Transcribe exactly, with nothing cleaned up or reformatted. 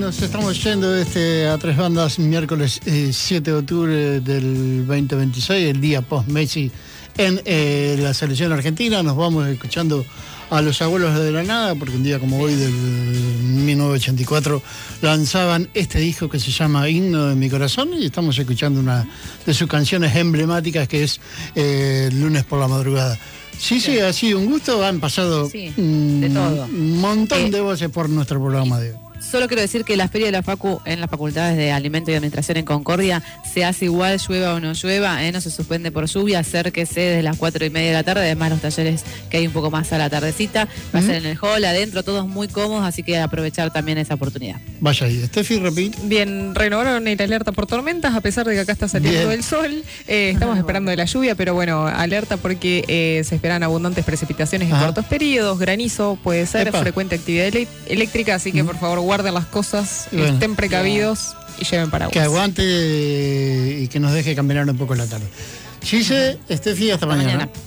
nos estamos yendo de este a tres bandas miércoles eh, siete de octubre del veinte veintiséis, el día post-Messi en eh, la selección argentina. Nos vamos escuchando a Los Abuelos de la Nada, porque un día como hoy del mil novecientos ochenta y cuatro lanzaban este disco que se llama Himno de mi corazón, y estamos escuchando una de sus canciones emblemáticas, que es eh, Lunes por la madrugada. Sí, sí, ha sido un gusto. Han pasado sí, de todo. un montón eh, de voces por nuestro programa de hoy. Solo quiero decir que la Feria de la Facu en las facultades de Alimento y Administración en Concordia se hace igual, llueva o no llueva, eh, no se suspende por lluvia. Acérquese desde las cuatro y media de la tarde, además los talleres que hay un poco más a la tardecita, va a ser en el hall, adentro, todos muy cómodos, así que aprovechar también esa oportunidad. Vaya ahí, Steffi, repite. Bien, renovaron el alerta por tormentas, a pesar de que acá está saliendo Bien. el sol. Eh, estamos ah, esperando bueno. de la lluvia, pero bueno, alerta porque eh, se esperan abundantes precipitaciones en Ajá. cortos periodos, granizo, puede ser, Epa. frecuente actividad eléctrica, así que mm. por favor guarden las cosas, bueno, estén precavidos y lleven paraguas. Que aguante y que nos deje caminar un poco en la tarde. Gise, Steffi, hasta, hasta mañana. mañana.